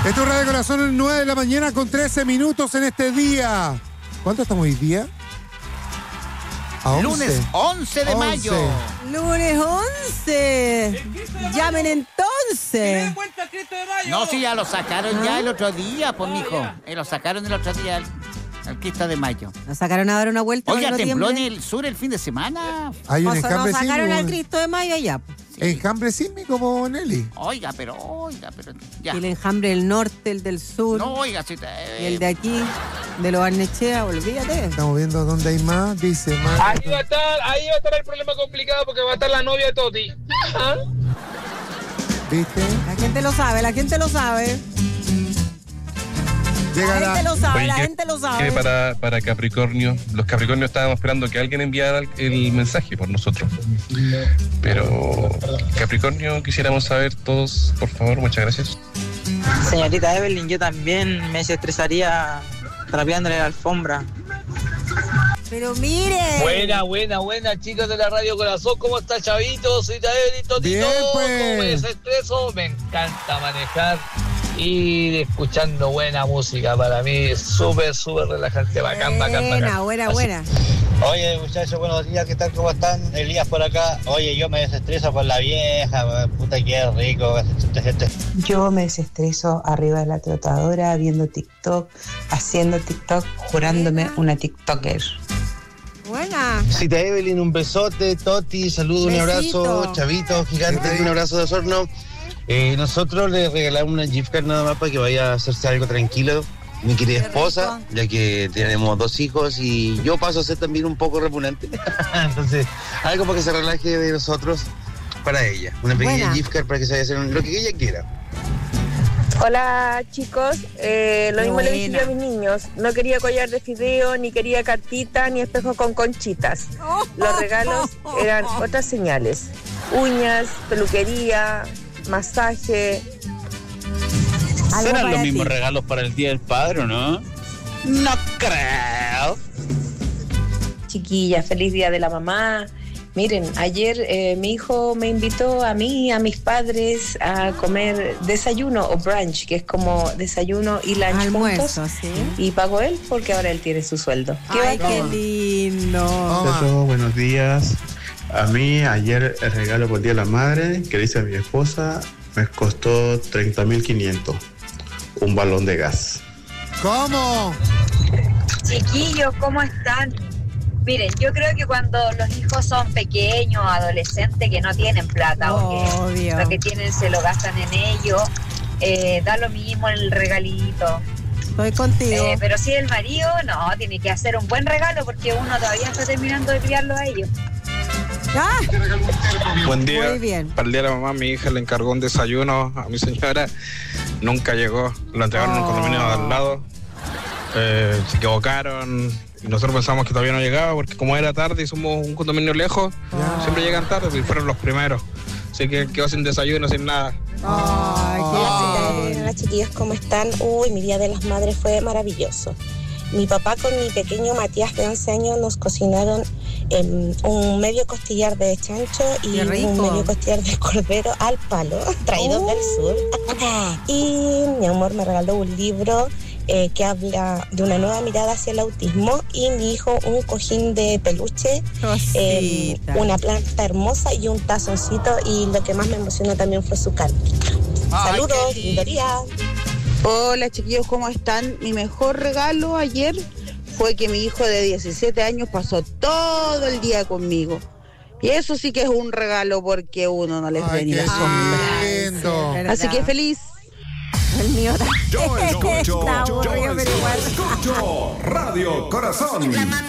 Esto es Radio Corazón, 9 de la mañana con 13 minutos en este día. ¿Cuánto estamos hoy día? Lunes 11 de mayo. Lunes 11. Llamen entonces. No, si ya lo sacaron ya el otro día, pues, mijo. Lo sacaron el otro día, el Cristo de Mayo. ¿Nos sacaron a dar una vuelta? Oiga, tembló en el sur el fin de semana. Hay un Nos enjambre sacaron sísmico. al Cristo de Mayo allá. Sí. Enjambre sísmico como Nelly. Oiga, pero ya. Y el enjambre del norte, el del sur. No, oiga, si Y el de aquí, de los Barnechea, olvídate. Estamos viendo dónde hay más, dice más. Ahí va a estar el problema complicado porque va a estar la novia de Toti. ¿Ah? ¿Viste? La gente lo sabe, la gente lo sabe. Llega La gente lo sabe, Oye, la ¿qué- gente lo ¿Qué sabe. para Capricornio? Los Capricornios estábamos esperando que alguien enviara el mensaje por nosotros. Pero Capricornio, quisiéramos saber todos, por favor, muchas gracias. Señorita Evelyn, yo también me desestresaría trapeándole la alfombra. Pero mire. Buena, chicos de la Radio Corazón. ¿Cómo está, Chavito? Soy David Totito. Bien, pues. ¿Cómo me desestreso? Me encanta manejar y escuchando buena música. Para mí es súper relajante. Bacán. Buena. Oye, muchachos, buenos días, ¿qué tal? ¿Cómo están? Elías por acá. Oye, yo me desestreso con la vieja, puta que es rico. Yo me desestreso arriba de la trotadora, viendo TikTok, haciendo TikTok, jurándome una TikToker. Buena. Cita Evelyn, un besote, Toti, saludos, un Besito. abrazo, Chavito, gigante, un abrazo de Osorno. Nosotros le regalamos una gift card nada más para que vaya a hacerse algo tranquilo. Mi querida Qué esposa, rico. ya que tenemos 2 hijos y yo paso a ser también un poco repugnante. Entonces, algo para que se relaje de nosotros para ella. Una pequeña Buena. gift card para que se vaya a hacer lo que ella quiera. Hola chicos, lo mismo le dije yo a mis niños, no quería collar de fideo, ni quería cartita, ni espejo con conchitas. Los regalos eran otras señales, uñas, peluquería, masaje. Algo ¿Serán para los mismos ti. regalos para el Día del Padre o no? No creo. Chiquilla, feliz día de la mamá. Miren, ayer mi hijo me invitó a mí, a mis padres, a comer desayuno o brunch, que es como desayuno y lunch Almuerzo, juntos. sí. Y pagó él porque ahora él tiene su sueldo. Ay, bacán. qué lindo. Toma. Buenos días. A mí ayer el regalo por el Día de la Madre que le hice a mi esposa me costó 30.500. Un balón de gas. ¿Cómo? Chiquillos, ¿cómo están? Miren, yo creo que cuando los hijos son pequeños, adolescentes que no tienen plata o Obvio. que lo que tienen se lo gastan en ello, da lo mismo el regalito. Estoy contigo. Pero si el marido, no, tiene que hacer un buen regalo porque uno todavía está terminando de criarlo a ellos. Ah, Buen día. muy bien. Para el día de la mamá, mi hija le encargó un desayuno a mi señora. Nunca llegó. Lo entregaron en un condominio de al lado. Se equivocaron. Y nosotros pensamos que todavía no llegaba porque como era tarde y somos un condominio lejos, siempre llegan tarde y fueron los primeros. Así que quedó sin desayuno, sin nada. Ay, qué Hola chiquillos, ¿cómo están? Uy, mi Día de las Madres fue maravilloso. Mi papá con mi pequeño Matías de 11 años nos cocinaron un medio costillar de chancho y Qué rico. un medio costillar de cordero al palo, traídos del sur. Y mi amor me regaló un libro que habla de una nueva mirada hacia el autismo y mi hijo un cojín de peluche, Cosita. una planta hermosa y un tazoncito y lo que más me emocionó también fue su cartita. Ay, Saludos, qué lindo. lindo día. Hola chiquillos, ¿cómo están? Mi mejor regalo ayer fue que mi hijo de 17 años pasó todo el día conmigo. Y eso sí que es un regalo porque uno no les ve ni la sombra. lindo. Así que feliz. El mío Yo está aburrido, pero igual. escucho Radio Corazón.